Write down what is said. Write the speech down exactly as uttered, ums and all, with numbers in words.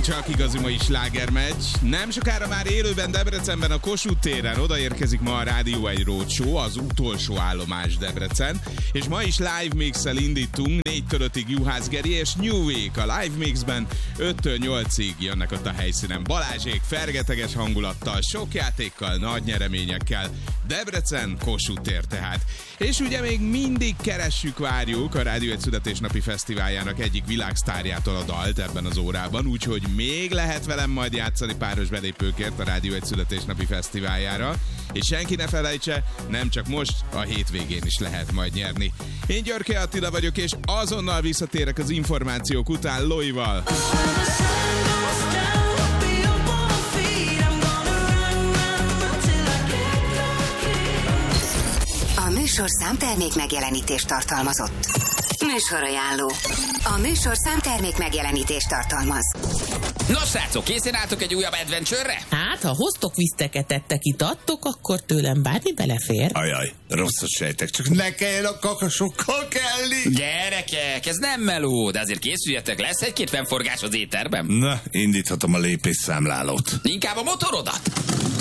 megint csak igazi mai slágermeccs. Nem sokára már élőben Debrecenben a Kossuth téren odaérkezik ma a Rádió egy Roadshow, az utolsó állomás Debrecen. És ma is live mix-el indítunk, négytől ötig Juhász Geri és New Week a live mixben, öttől nyolcig jönnek ott a helyszínen. Balázsék fergeteges hangulattal, sok játékkal, nagy nyereményekkel. Debrecen, Kossuth tér tehát. És ugye még mindig keressük, várjuk a Rádió egy születésnapi fesztiváljának egyik világsztárjától a dalt ebben az órában, úgyhogy még lehet velem majd játszani páros belépőkért a Rádió egy születésnapi fesztiváljára. És senki ne felejtse, nem csak most, a hétvégén is lehet majd nyerni. Én Györke Attila vagyok, és azonnal visszatérek az információk után Loival. A műsorszám termék megjelenítést tartalmazott. Műsorajánló. A műsorszám termék megjelenítést tartalmaz. Nos, srácok, készen álltok egy újabb adventure-re? Hát, ha hoztok viszteket, ettek, itattok, akkor tőlem bármi belefér. Ajaj, rosszat sejtek, csak ne kelljen a kakasokkal kelni. Gyerekek, ez nem meló, de azért készüljetek, lesz egy-két fennforgás az éterben. Na, indíthatom a lépésszámlálót. Inkább a motorodat.